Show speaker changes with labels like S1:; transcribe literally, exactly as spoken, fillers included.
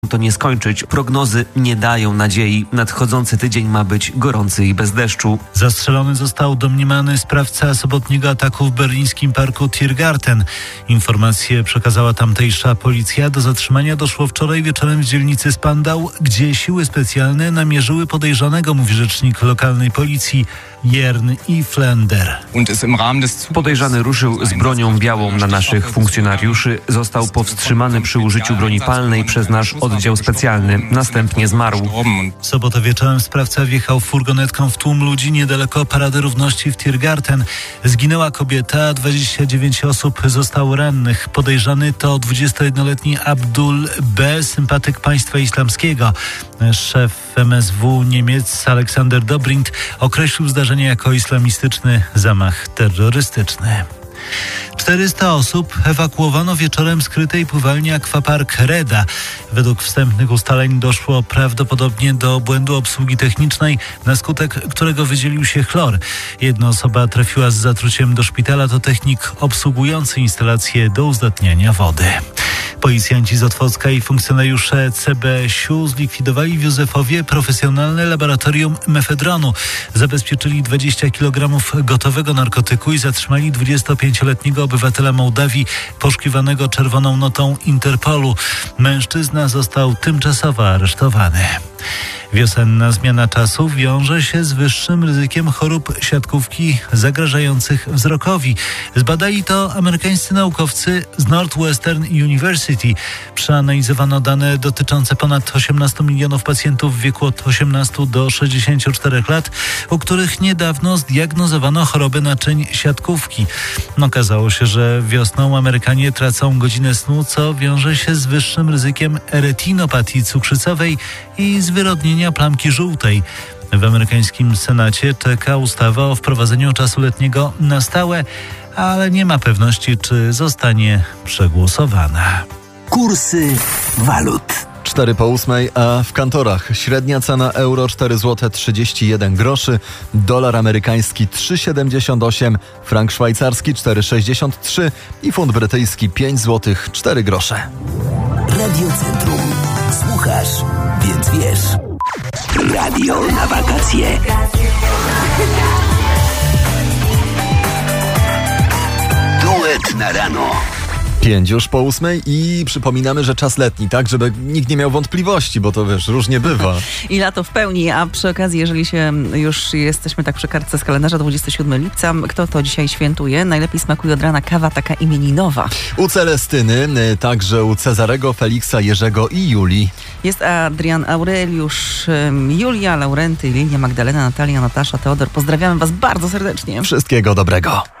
S1: to nie skończyć. Prognozy nie dają nadziei. Nadchodzący tydzień ma być gorący i bez deszczu.
S2: Zastrzelony został domniemany sprawca sobotniego ataku w berlińskim parku Tiergarten. Informacje przekazała tamtejsza policja. Do zatrzymania doszło wczoraj wieczorem w dzielnicy Spandau, gdzie siły specjalne namierzyły podejrzanego, mówi rzecznik lokalnej policji Jern i Flender.
S1: Podejrzany ruszył z bronią białą na naszych funkcjonariuszy. Został powstrzymany przy użyciu broni palnej przez nasz oddział specjalny. Następnie zmarł.
S2: W sobotę wieczorem sprawca wjechał furgonetką w tłum ludzi niedaleko Parady Równości w Tiergarten. Zginęła kobieta, a dwadzieścia dziewięć osób zostało rannych. Podejrzany to dwudziestojednoletni Abdul B., sympatyk państwa islamskiego. Szef M S W Niemiec Aleksander Dobrindt określił zdarzenie jako islamistyczny zamach terrorystyczny. czterysta osób ewakuowano wieczorem z krytej pływalni Aquapark Reda. Według wstępnych ustaleń doszło prawdopodobnie do błędu obsługi technicznej, na skutek którego wydzielił się chlor. Jedna osoba trafiła z zatruciem do szpitala, to technik obsługujący instalację do uzdatniania wody. Policjanci z Otwocka i funkcjonariusze C B S iu zlikwidowali w Józefowie profesjonalne laboratorium mefedronu. Zabezpieczyli dwadzieścia kilogramów gotowego narkotyku i zatrzymali dwudziestopięcioletniego obywatela Mołdawii poszukiwanego czerwoną notą Interpolu. Mężczyzna został tymczasowo aresztowany. Wiosenna zmiana czasu wiąże się z wyższym ryzykiem chorób siatkówki zagrażających wzrokowi. Zbadali to amerykańscy naukowcy z Northwestern University. Przeanalizowano dane dotyczące ponad osiemnastu milionów pacjentów w wieku od osiemnastu do sześćdziesięciu czterech lat, u których niedawno zdiagnozowano chorobę naczyń siatkówki. Okazało się, że wiosną Amerykanie tracą godzinę snu, co wiąże się z wyższym ryzykiem retinopatii cukrzycowej i zwyrodnienia plamki żółtej. W amerykańskim Senacie czeka ustawa o wprowadzeniu czasu letniego na stałe, ale nie ma pewności, czy zostanie przegłosowana.
S3: Kursy walut.
S4: cztery po ósmej, a w kantorach średnia cena euro cztery złote trzydzieści jeden groszy, dolar amerykański trzy siedemdziesiąt osiem, frank szwajcarski cztery sześćdziesiąt trzy i funt brytyjski pięć złotych cztery grosze.
S3: Radio Centrum. Słuchasz, więc wiesz. Radio na wakacje. Duet na rano.
S4: Pięć już po ósmej i przypominamy, że czas letni, tak? Żeby nikt nie miał wątpliwości, bo to wiesz, różnie bywa.
S5: I lato w pełni, a przy okazji, jeżeli się już jesteśmy tak przy kartce z kalendarza, dwudziestego siódmego lipca, kto to dzisiaj świętuje? Najlepiej smakuje od rana kawa taka imieninowa.
S4: U Celestyny, także u Cezarego, Feliksa, Jerzego i Julii.
S5: Jest Adrian, Aureliusz, Julia, Laurenty, Lilia, Magdalena, Natalia, Natasza, Teodor. Pozdrawiamy was bardzo serdecznie.
S4: Wszystkiego dobrego.